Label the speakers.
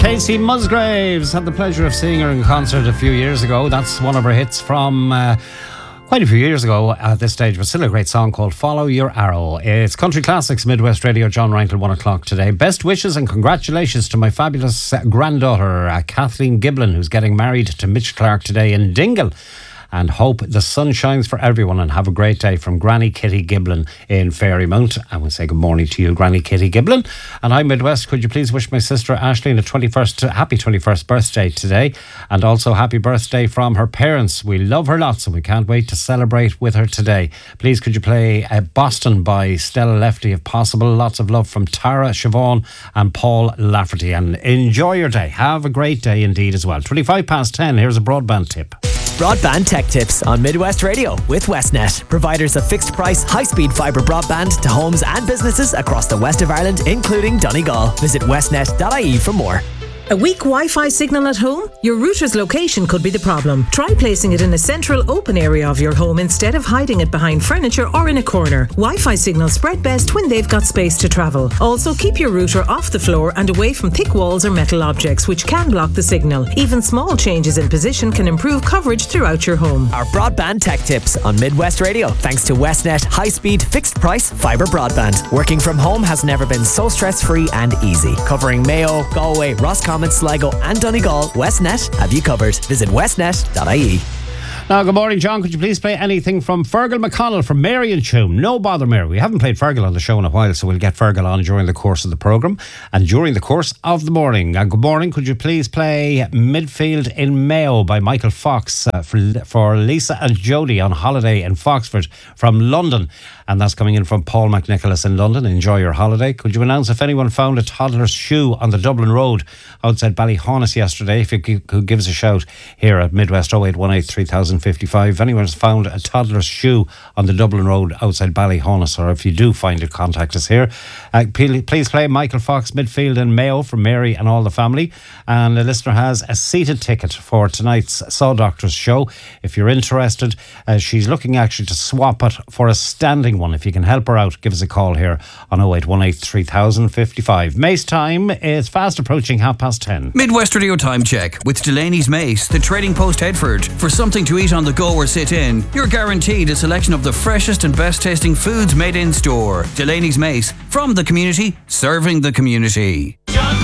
Speaker 1: Casey Musgraves. Had the pleasure of seeing her in concert a few years ago. That's one of her hits from quite a few years ago at this stage, but still a great song called Follow Your Arrow. It's Country Classics, Midwest Radio. John Rankin, 1 o'clock today. Best wishes and congratulations to my fabulous granddaughter, Kathleen Giblin, who's getting married to Mitch Clark today in Dingle. And hope the sun shines for everyone, and have a great day from Granny Kitty Giblin in Fairymount. And we'll say good morning to you, Granny Kitty Giblin. And hi, Midwest, could you please wish my sister Aisling a happy 21st birthday today, and also happy birthday from her parents. We love her lots and we can't wait to celebrate with her today. Please could you play Boston by Stella Lefty if possible. Lots of love from Tara Siobhan and Paul Lafferty, and enjoy your day. Have a great day indeed as well. 10:25. Here's a broadband tip.
Speaker 2: Broadband Tech Tips on Midwest Radio with Westnet, providers of fixed price, high-speed fibre broadband to homes and businesses across the west of Ireland, including Donegal. Visit westnet.ie for more.
Speaker 3: A weak Wi-Fi signal at home? Your router's location could be the problem. Try placing it in a central open area of your home instead of hiding it behind furniture or in a corner. Wi-Fi signals spread best when they've got space to travel. Also, keep your router off the floor and away from thick walls or metal objects, which can block the signal. Even small changes in position can improve coverage throughout your home.
Speaker 2: Our Broadband Tech Tips on Midwest Radio, thanks to Westnet high-speed, fixed-price fibre broadband. Working from home has never been so stress-free and easy. Covering Mayo, Galway, Roscommon, Sligo and Donegal, Westnet have you covered. Visit westnet.ie.
Speaker 1: Now, good morning, John. Could you please play anything from Fergal McConnell from Mary and Tune? No bother, Mary. We haven't played Fergal on the show in a while, so we'll get Fergal on during the course of the programme and during the course of the morning. And good morning. Could you please play Midfield in Mayo by Michael Fox for Lisa and Jody on holiday in Foxford from London? And that's coming in from Paul McNicholas in London. Enjoy your holiday. Could you announce if anyone found a toddler's shoe on the Dublin Road outside Ballyhonus yesterday? If you could give us a shout here at Midwest 0818 3055. If anyone's found a toddler's shoe on the Dublin Road outside Ballyhonus, or if you do find it, contact us here. Please play Michael Fox, Midfield in Mayo for Mary and all the family. And the listener has a seated ticket for tonight's Saw Doctors show. If you're interested, she's looking actually to swap it for a standing one. If you can help her out, give us a call here on 0818 3055. Mace time is fast approaching 10:30.
Speaker 4: Midwest Radio Time Check with Delaney's Mace, the Trading Post Headford. For something to eat on the go or sit in, you're guaranteed a selection of the freshest and best tasting foods made in store. Delaney's Mace, from the community, serving the community.